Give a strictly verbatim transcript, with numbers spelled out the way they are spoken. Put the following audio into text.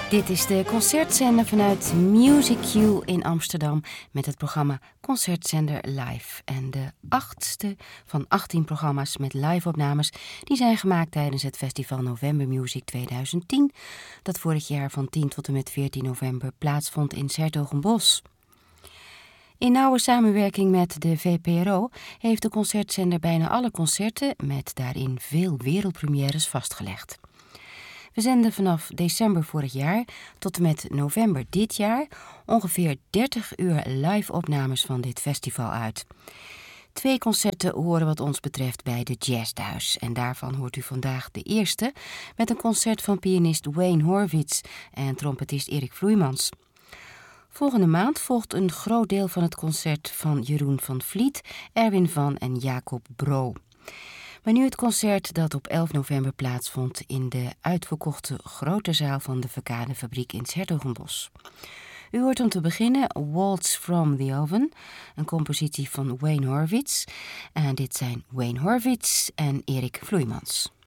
Dit is de concertzender vanuit Music Q in Amsterdam met het programma Concertzender Live. En de achtste van achttien programma's met live-opnames die zijn gemaakt tijdens het festival November Music tweeduizend tien, dat vorig jaar van tien tot en met veertien november plaatsvond in 's-Hertogenbosch. In nauwe samenwerking met de V P R O heeft de concertzender bijna alle concerten met daarin veel wereldpremières vastgelegd. We zenden vanaf december vorig jaar tot en met november dit jaar ongeveer dertig uur live-opnames van dit festival uit. Twee concerten horen wat ons betreft bij de Jazz Thuis. En daarvan hoort u vandaag de eerste met een concert van pianist Wayne Horvitz en trompetist Erik Vloeimans. Volgende maand volgt een groot deel van het concert van Jeroen van Vliet, Erwin van en Jacob Bro. Maar nu het concert dat op elf november plaatsvond in de uitverkochte grote zaal van de Verkadefabriek in 's-Hertogenbosch. U hoort om te beginnen Waltz from the Oven, een compositie van Wayne Horvitz. En dit zijn Wayne Horvitz en Erik Vloeimans.